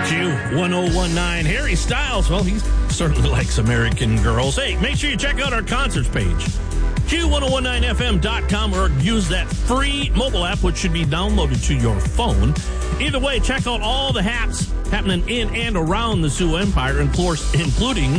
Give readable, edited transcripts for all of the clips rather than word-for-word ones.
Q1019. Harry Styles, well, he certainly likes American girls. Hey, make sure you check out our concerts page. Q1019FM.com or use that free mobile app, which should be downloaded to your phone. Either way, check out all the haps happening in and around the Sioux Empire, including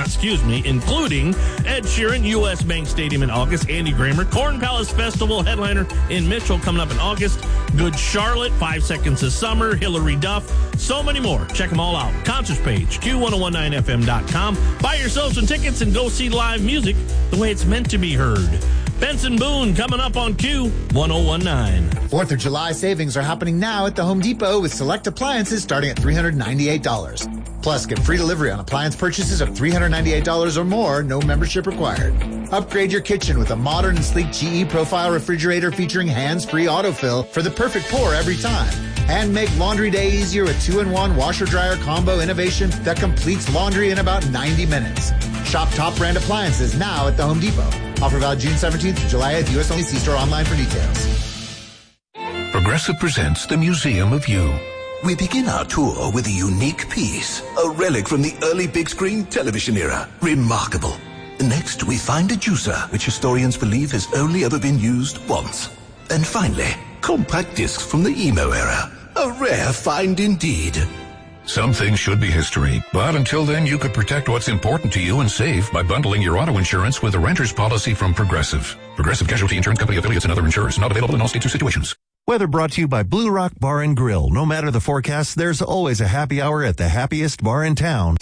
Ed Sheeran, U.S. Bank Stadium in August, Andy Grammer, Corn Palace Festival headliner in Mitchell coming up in August, Good Charlotte, 5 Seconds of Summer, Hillary Duff, so many more. Check them all out. Concerts page, Q1019FM.com. Buy yourself some tickets and go see live music the way it's meant to be heard. Benson Boone coming up on Q1019. 4th of July savings are happening now at the Home Depot with select appliances starting at $398. Plus, get free delivery on appliance purchases of $398 or more, no membership required. Upgrade your kitchen with a modern and sleek GE Profile refrigerator featuring hands-free autofill for the perfect pour every time. And make laundry day easier with 2-in-1 washer-dryer combo innovation that completes laundry in about 90 minutes. Shop top brand appliances now at the Home Depot. Offer valid June 17th to July 8th. U.S. only. See store online for details. Progressive presents the Museum of You. We begin our tour with a unique piece, a relic from the early big screen television era. Remarkable. Next, we find a juicer, which historians believe has only ever been used once. And finally, compact discs from the emo era. A rare find indeed. Some things should be history, but until then, you could protect what's important to you and save by bundling your auto insurance with a renter's policy from Progressive. Progressive Casualty Insurance Company affiliates and other insurers. Not available in all states or situations. Weather brought to you by Blue Rock Bar and Grill. No matter the forecast, there's always a happy hour at the happiest bar in town.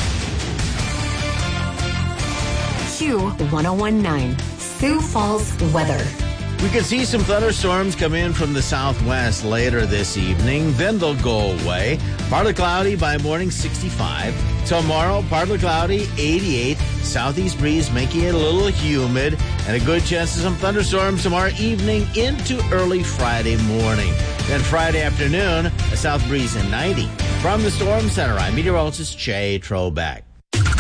Q1019, Sioux Falls weather. We could see some thunderstorms come in from the southwest later this evening. Then they'll go away. Partly cloudy by morning, 65. Tomorrow, partly cloudy, 88. Southeast breeze making it a little humid. And a good chance of some thunderstorms tomorrow evening into early Friday morning. Then Friday afternoon, a south breeze in 90. From the Storm Center, I'm meteorologist Jay Trobeck.